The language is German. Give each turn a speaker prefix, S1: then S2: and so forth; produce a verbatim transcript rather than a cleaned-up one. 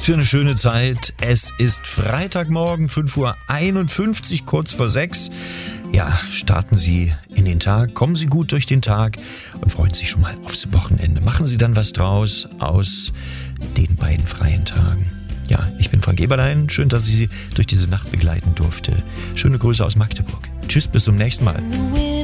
S1: für eine schöne Zeit? Es ist Freitagmorgen, fünf Uhr einundfünfzig, kurz vor sechs. Ja, starten Sie in den Tag, kommen Sie gut durch den Tag und freuen sich schon mal aufs Wochenende. Machen Sie dann was draus aus den beiden freien Tagen. Ja, ich bin Frank Eberlein. Schön, dass ich Sie durch diese Nacht begleiten durfte. Schöne Grüße aus Magdeburg. Tschüss, bis zum nächsten Mal.